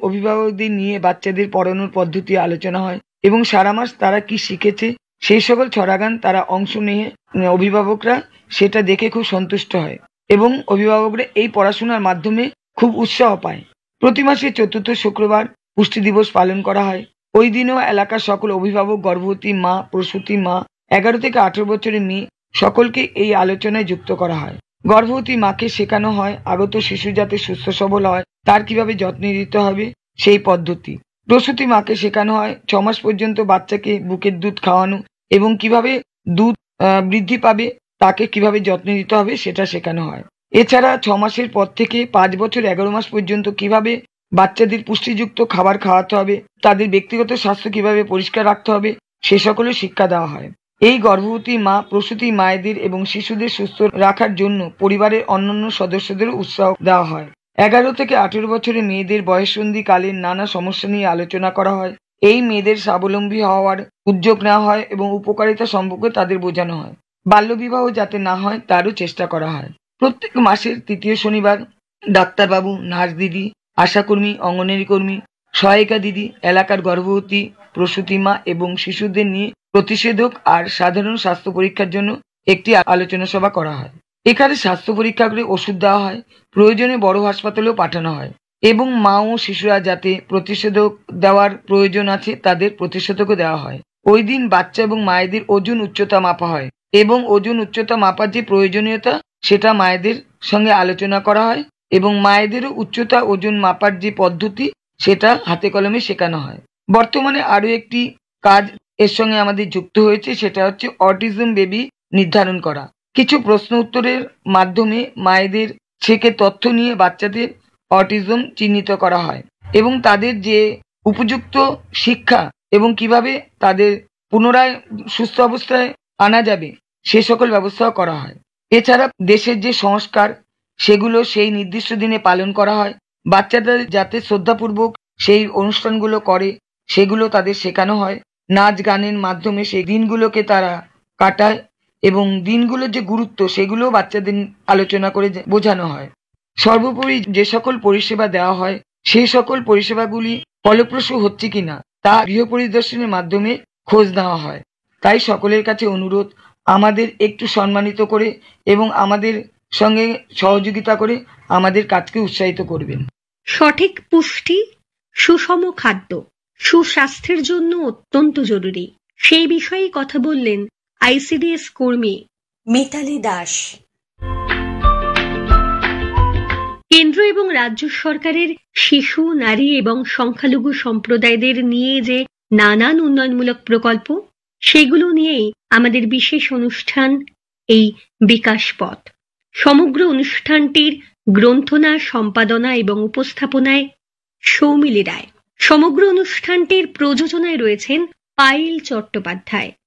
অভিভাবকদের নিয়ে বাচ্চাদের পড়ানোর পদ্ধতি আলোচনা হয় এবং সারা মাস তারা কি শিখেছে সেই সকল ছড়াগান তারা অংশ নিয়ে অভিভাবকরা সেটা দেখে খুব সন্তুষ্ট হয় এবং অভিভাবকরা এই পড়াশোনার মাধ্যমে খুব উৎসাহ পায়। প্রতি মাসে চতুর্থ শুক্রবার পুষ্টি দিবস পালন করা হয়। ওই দিনও এলাকার সকল অভিভাবক, গর্ভবতী মা, প্রসূতি মা, 11 থেকে 18 বছরের মেয়ে সকলকে এই আলোচনায় যুক্ত করা হয়। গর্ভবতী মাকে শেখানো হয় আগত শিশু যাতে সুস্থ সবল হয় তার কিভাবে যত্ন নিতে হবে সেই পদ্ধতি। প্রসূতি মাকে শেখানো হয় 6 মাস পর্যন্ত বাচ্চাকে বুকের দুধ খাওয়ানো এবং কিভাবে দুধ বৃদ্ধি পাবে তাকে কিভাবে যত্ন নিতে হবে সেটা শেখানো হয়। এছাড়া 6 মাসের পর থেকে 5 বছর 11 মাস পর্যন্ত কিভাবে বাচ্চাদের পুষ্টিযুক্ত খাবার খাওয়াতে হবে, তাদের ব্যক্তিগত স্বাস্থ্য কিভাবে পরিষ্কার রাখতে হবে সে সকলের শিক্ষা দেওয়া হয়। এই গর্ভবতী মা, প্রসূতি মায়েদের এবং শিশুদের সুস্থ রাখার জন্য পরিবারের অন্যান্য সদস্যদেরও উৎসাহ দেওয়া হয়। 11 থেকে 18 বছরের মেয়েদের বয়ঃসন্ধি কালীন নানা সমস্যা নিয়ে আলোচনা করা হয়। এই মেয়েদের স্বাবলম্বী হওয়ার উদ্যোগ নেওয়া হয় এবং উপকারিতা সম্পর্কে তাদের বোঝানো হয়। বাল্যবিবাহ যাতে না হয় তারও চেষ্টা করা হয়। প্রত্যেক মাসের তৃতীয় শনিবার ডাক্তারবাবু, নার্স দিদি, আশাকর্মী, অঙ্গনওয়াড়ি কর্মী, সহায়িকা দিদি এলাকার গর্ভবতী, প্রসূতি মা এবং শিশুদের নিয়ে প্রতিষেধক আর সাধারণ স্বাস্থ্য পরীক্ষার জন্য একটি আলোচনা সভা করা হয়। এখানে স্বাস্থ্য পরীক্ষা করে ওষুধ দেওয়া হয়, প্রয়োজনে বড় হাসপাতালেও পাঠানো হয় এবং মা ও শিশুরা যাতে প্রতিষেধক দেওয়ার প্রয়োজন আছে তাদের প্রতিষেধকও দেওয়া হয়। ওই দিন বাচ্চা এবং মায়েদের ওজন উচ্চতা মাপা হয় এবং ওজন উচ্চতা মাপার যে প্রয়োজনীয়তা সেটা মায়েদের সঙ্গে আলোচনা করা হয় এবং মায়েদেরও উচ্চতা ওজন মাপার যে পদ্ধতি সেটা হাতে কলমে শেখানো হয়। বর্তমানে আরো একটি কাজ এর সঙ্গে আমাদের যুক্ত হয়েছে, সেটা হচ্ছে অটিজম বেবি নির্ধারণ করা। কিছু প্রশ্ন উত্তরের মাধ্যমে মায়েদের থেকে তথ্য নিয়ে বাচ্চাদের অটিজম চিহ্নিত করা হয় এবং তাদের যে উপযুক্ত শিক্ষা এবং কিভাবে তাদের পুনরায় সুস্থ অবস্থায় আনা যাবে সে সকল ব্যবস্থাও করা হয়। এছাড়া দেশের যে সংস্কার সেগুলো সেই নির্দিষ্ট দিনে পালন করা হয়। বাচ্চাদের যাতে শ্রদ্ধাপূর্বক সেই অনুষ্ঠানগুলো করে সেগুলো তাদের শেখানো হয়। নাচ গানের মাধ্যমে সেই দিনগুলোকে তারা কাটায় এবং দিনগুলোর যে গুরুত্ব সেগুলো বাচ্চাদের আলোচনা করে বোঝানো হয়। সর্বোপরি যে সকল পরিষেবা দেওয়া হয় সেই সকল পরিষেবাগুলি ফলপ্রসূ হচ্ছে কিনা তা গৃহ পরিদর্শনের মাধ্যমে খোঁজ নেওয়া হয়। তাই সকলের কাছে অনুরোধ, আমাদের একটু সম্মানিত করে এবং আমাদের সঙ্গে সহযোগিতা করে আমাদের কাজকে উৎসাহিত করবেন। সঠিক পুষ্টি, সুষম খাদ্য সুস্বাস্থ্যের জন্য অত্যন্ত জরুরি। সেই বিষয়ে কথা বললেন আইসিডিএস কর্মী মিতালি দাস। কেন্দ্র এবং রাজ্য সরকারের শিশু, নারী এবং সংখ্যালঘু সম্প্রদায়দের নিয়ে যে নানান উন্নয়নমূলক প্রকল্প সেগুলো নিয়েই আমাদের বিশেষ অনুষ্ঠান এই বিকাশ পথ। সমগ্র অনুষ্ঠানটির গ্রন্থনা, সম্পাদনা এবং উপস্থাপনায় সৌমিলি রায়। সমগ্র অনুষ্ঠানটির প্রযোজনায় রয়েছেন পায়েল চট্টোপাধ্যায়।